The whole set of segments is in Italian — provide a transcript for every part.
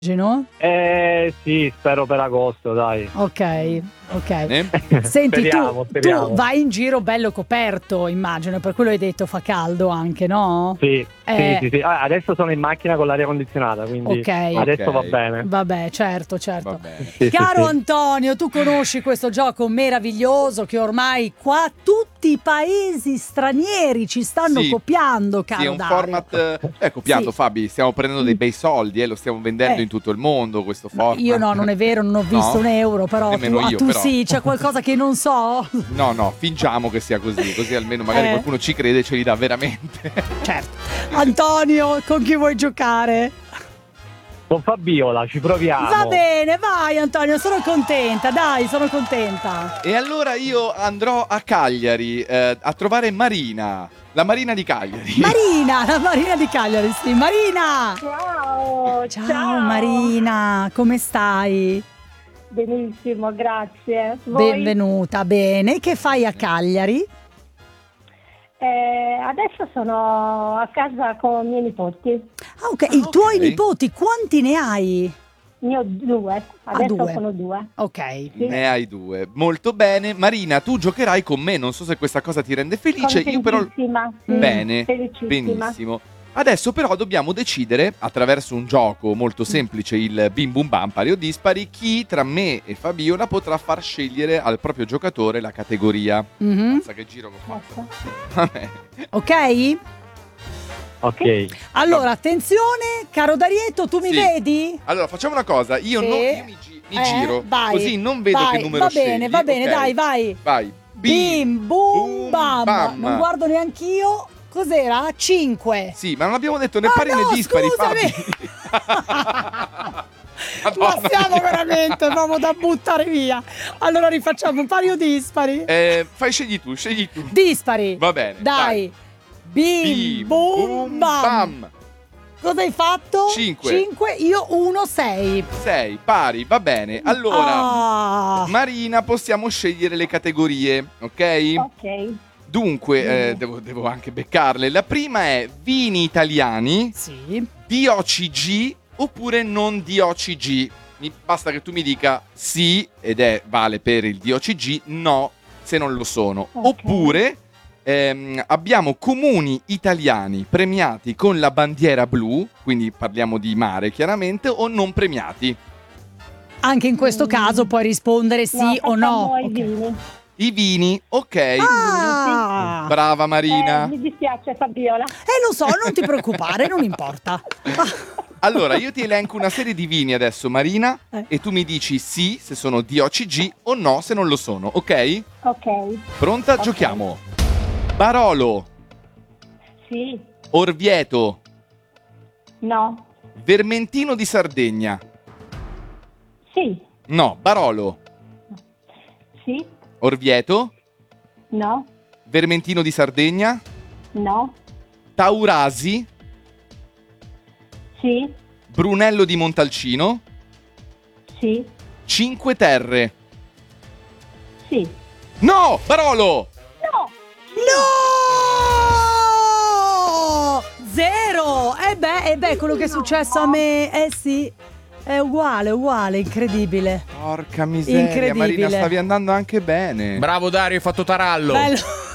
immagino. Sì, spero per agosto, dai. Ok. Senti, speriamo. tu vai in giro bello coperto, immagino, per quello hai detto fa caldo anche, no? Sì. Adesso sono in macchina con l'aria condizionata, quindi adesso va bene. Vabbè, certo. Va bene. Caro Antonio, tu conosci questo gioco meraviglioso che ormai qua tutti i paesi stranieri ci stanno copiando, caro Sì, è un Dario. format copiando, Fabi, stiamo prendendo dei bei soldi, lo stiamo vendendo in tutto il mondo questo format. Io no, non è vero, non ho visto un euro, però tu però. sì, c'è qualcosa che non so? No, fingiamo che sia così almeno magari qualcuno ci crede e ce li dà veramente. Certo. Antonio, con chi vuoi giocare? Con Fabiola, ci proviamo. Va bene, vai Antonio, sono contenta, E allora io andrò a Cagliari a trovare Marina, la Marina di Cagliari. La Marina di Cagliari, sì. Marina! Ciao Marina, come stai? Benissimo, grazie. Voi? Benvenuta, bene. Che fai a Cagliari? Adesso sono a casa con i miei nipoti. Ok, i tuoi nipoti, quanti ne hai? Ne ho 2, adesso sono 2. Ok. Sì. Ne hai 2, molto bene. Marina, tu giocherai con me, non so se questa cosa ti rende felice. Sono io però bene, felicissima. benissimo. Adesso però dobbiamo decidere, attraverso un gioco molto semplice, il Bim Bum Bam pari o dispari, chi tra me e Fabiola potrà far scegliere al proprio giocatore la categoria. Pensa che giro che ho fatto. Vabbè. Ok. Allora, attenzione, caro Darietto, tu mi vedi? Allora, facciamo una cosa, io mi giro, vai, così non vedo che numero scegli. Va bene, okay. dai. Vai. Bim, bum, bam. Non guardo neanch'io. Cos'era? 5. Sì, ma non abbiamo detto né pari né dispari, Fabi. Ma siamo veramente proprio da buttare via. Allora rifacciamo pari o dispari? Scegli tu. Dispari. Va bene. Dai. Bim, bum, bam. Cosa hai fatto? 5. Io 1, 6. 6, pari, va bene. Allora, Marina, possiamo scegliere le categorie, ok? Ok. Dunque, devo anche beccarle. La prima è vini italiani, DOCG oppure non DOCG. Basta che tu mi dica sì, vale per il DOCG, no, se non lo sono. Okay. Oppure abbiamo comuni italiani premiati con la bandiera blu, quindi parliamo di mare chiaramente, o non premiati. Anche in questo caso puoi rispondere sì o no. I vini, ok. Brava Marina. Mi dispiace Fabiola. Lo so, non ti preoccupare, non importa. Allora, io ti elenco una serie di vini adesso, Marina, e tu mi dici sì se sono DOCG o no se non lo sono, ok? Ok. Pronta? Okay. Giochiamo. Barolo. Sì. Orvieto. No. Vermentino di Sardegna. Sì. No. Barolo. Sì. Orvieto. No. Vermentino di Sardegna. No. Taurasi. Sì. Brunello di Montalcino. Sì. Cinque Terre. Sì. No! Barolo! No! 0! Quello che è successo a me, sì. È uguale, incredibile. Porca miseria, Marina, stavi andando anche bene. Bravo Dario, hai fatto tarallo. Mi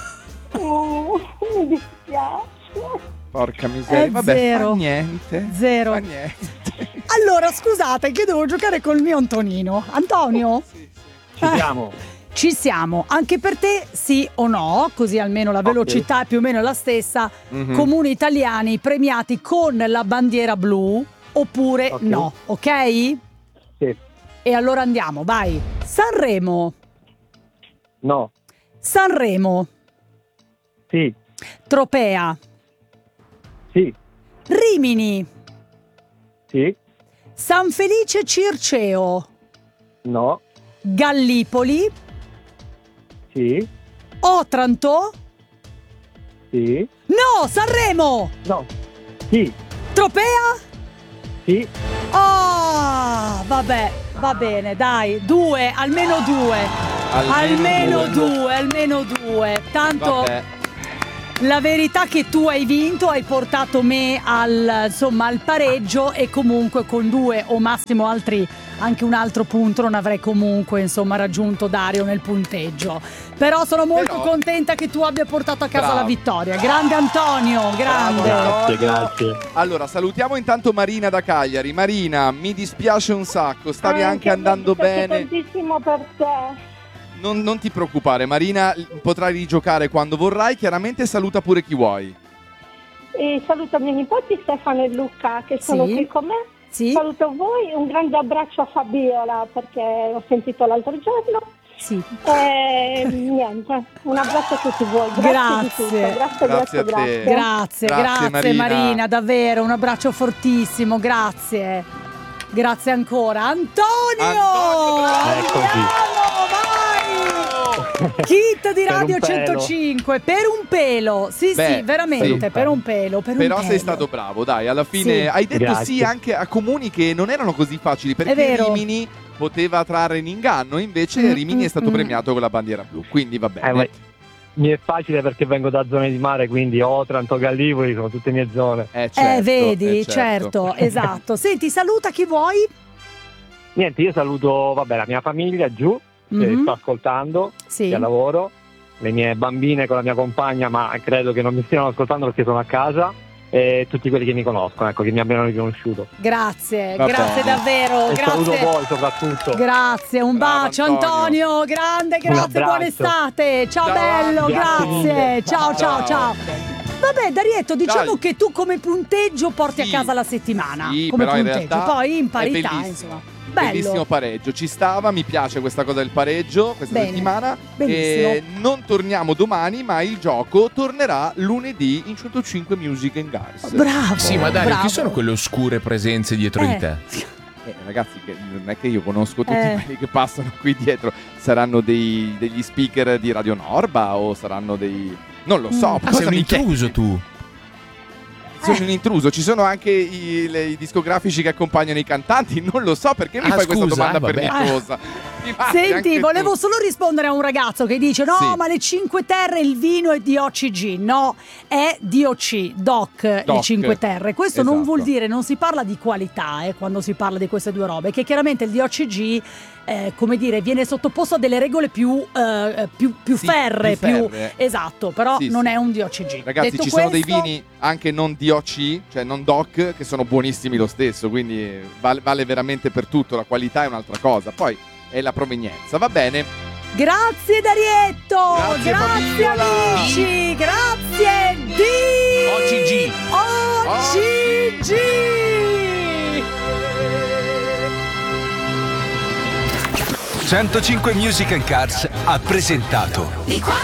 dispiace. Porca miseria, vabbè, 0. fa niente. 0. Fa niente. Allora, scusate, che devo giocare col mio Antonino. Antonio? Sì. Ci siamo. Anche per te sì o no, così almeno la velocità è più o meno la stessa. Comuni italiani premiati con la bandiera blu oppure no, ok? Sì. E allora andiamo, vai. Sanremo. No. Sanremo. Sì. Tropea. Sì. Rimini. Sì. San Felice Circeo. No. Gallipoli. Sì. Otranto. Sì. No, Sanremo. No. Sì. Tropea. Sì. Oh, vabbè, va bene, dai, 2, almeno 2. Almeno due. Tanto Vabbè. La verità è che tu hai vinto, hai portato me al pareggio e comunque con 2 o massimo anche un altro punto non avrei comunque raggiunto Dario nel punteggio. Però sono molto contenta che tu abbia portato a casa la vittoria. Grande Antonio, grande. Grazie. Allora salutiamo intanto Marina da Cagliari. Marina, mi dispiace un sacco, stavi anche andando bene. Tantissimo per te. Non ti preoccupare Marina, potrai rigiocare quando vorrai. Chiaramente saluta pure chi vuoi. E saluto i miei nipoti Stefano e Luca che sono qui con me. Sì. Saluto voi, un grande abbraccio a Fabiola perché l'ho sentito l'altro giorno. Sì. E niente, un abbraccio a tutti voi. Grazie. Grazie a te. Grazie Marina, davvero un abbraccio fortissimo, grazie. Grazie ancora. Antonio! Eccoci. Kit di Radio 105 per un pelo. Sì, veramente, per un pelo. Però sei stato bravo, dai, alla fine hai detto sì anche a comuni che non erano così facili, perché Rimini poteva trarre in inganno, invece Rimini è stato premiato con la bandiera blu, quindi va bene. Mi è facile perché vengo da zone di mare, quindi Otranto, Gallipoli sono tutte mie zone. Vedi, certo, esatto. Senti, saluta chi vuoi. Niente, io saluto la mia famiglia giù, che sto ascoltando, che al lavoro, le mie bambine con la mia compagna, ma credo che non mi stiano ascoltando perché sono a casa, e tutti quelli che mi conoscono, che mi abbiano riconosciuto. Grazie davvero. E saluto voi soprattutto. Grazie, un bacio Antonio, grande, grazie, buona estate. Ciao bello, grazie. Ciao. Vabbè Darietto, diciamo che tu come punteggio porti a casa la settimana, come però punteggio, in realtà poi in parità, insomma. Bellissimo pareggio, ci stava, mi piace questa cosa del pareggio questa settimana. E non torniamo domani, ma il gioco tornerà lunedì in 105 Music and Guys. Bravo. Sì, ma Dario, chi sono quelle oscure presenze dietro di te? Ragazzi, non è che io conosco tutti quelli che passano qui dietro. Saranno degli speaker di Radio Norba o saranno non lo so. Sei un intruso tu. Sono un intruso, ci sono anche i discografici che accompagnano i cantanti, non lo so perché mi fai questa domanda perniciosa. Senti, volevo solo rispondere a un ragazzo che dice ma le Cinque Terre il vino è di OCG. No, è DOC, le Cinque Terre. Questo non vuol dire, non si parla di qualità quando si parla di queste due robe, che chiaramente il DOCG viene sottoposto a delle regole più ferree, esatto, però non è un DOCG. Ragazzi, detto ci sono dei vini anche non DOC, cioè non DOC, che sono buonissimi lo stesso, quindi vale veramente per tutto, la qualità è un'altra cosa, poi è la provenienza, va bene? Grazie Darietto, grazie amici, grazie OCG 105 Music and Cars ha presentato